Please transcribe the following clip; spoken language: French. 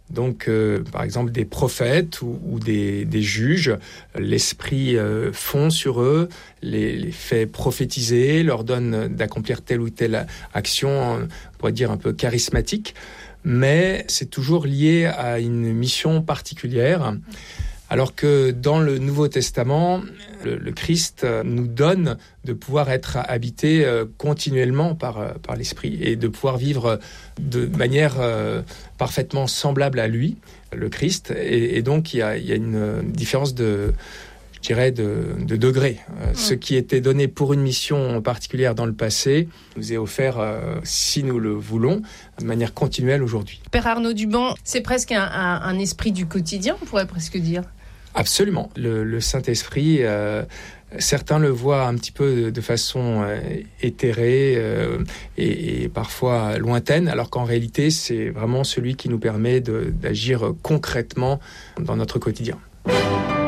Donc, par exemple, des prophètes ou des juges, l'Esprit fond sur eux, les fait prophétiser, leur donne d'accomplir telle ou telle action, on pourrait dire un peu charismatique, mais c'est toujours lié à une mission particulière. Alors que dans le Nouveau Testament, le Christ nous donne de pouvoir être habité continuellement par l'Esprit et de pouvoir vivre de manière parfaitement semblable à lui, le Christ. Et donc, il y a une différence de degré. Ce qui était donné pour une mission particulière dans le passé nous est offert, si nous le voulons, de manière continuelle aujourd'hui. Père Arnaud Duban, c'est presque un esprit du quotidien, on pourrait presque dire. Absolument. Le Saint-Esprit, certains le voient un petit peu de façon éthérée et parfois lointaine, alors qu'en réalité, c'est vraiment celui qui nous permet d'agir concrètement dans notre quotidien.